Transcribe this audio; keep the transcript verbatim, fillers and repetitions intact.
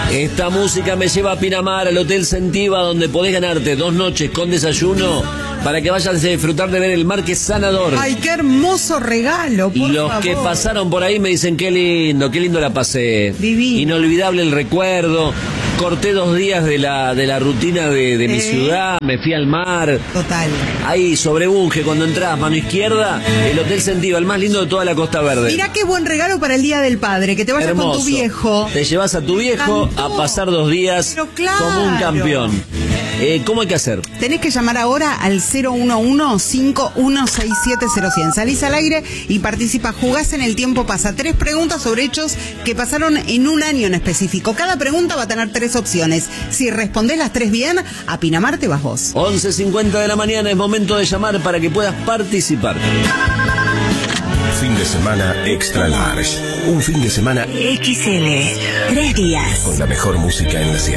Esta música me lleva a Pinamar, al Hotel Sentiva, donde podés ganarte dos noches con desayuno para que vayas a disfrutar de ver el mar, que es sanador. Ay, qué hermoso regalo, por Los favor. que pasaron por ahí me dicen qué lindo, qué lindo la pasé. Divino. Inolvidable el recuerdo. Corté dos días de la, de la rutina de, de mi Eh. ciudad, me fui al mar. Total. Ahí, sobre Bunge, cuando entras, mano izquierda, el Hotel Sentiva, el más lindo de toda la Costa Verde. Mirá qué buen regalo para el Día del Padre, que te vayas Hermoso. con tu viejo. Te llevas a tu viejo encantó. a pasar dos días Pero claro. como un campeón. Eh, ¿Cómo hay que hacer? Tenés que llamar ahora al cero uno uno, cinco uno seis siete cero cero cero. Salís al aire y participa. Jugás en El Tiempo Pasa. Tres preguntas sobre hechos que pasaron en un año en específico. Cada pregunta va a tener tres opciones. Si respondés las tres bien, a Pinamar te vas vos. once cincuenta de la mañana es momento de llamar para que puedas participar. Fin de semana extra large. Un fin de semana X L. Tres días. con la mejor música en la sierra.